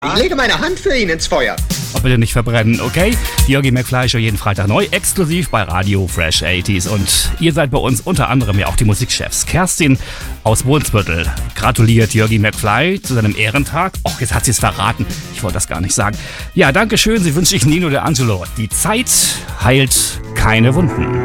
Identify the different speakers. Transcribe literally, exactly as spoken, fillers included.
Speaker 1: Ich lege meine Hand für ihn ins Feuer.
Speaker 2: Auch bitte nicht verbrennen, okay? Jörgi McFly Show jeden Freitag neu, exklusiv bei Radio Fresh achtziger. Und ihr seid bei uns unter anderem ja auch die Musikchefs. Kerstin aus Wohlensbüttel gratuliert Jörgi McFly zu seinem Ehrentag. Och, jetzt hat sie es verraten. Ich wollte das gar nicht sagen. Ja, danke schön. Sie wünsche ich Nino De Angelo. Die Zeit heilt keine Wunden.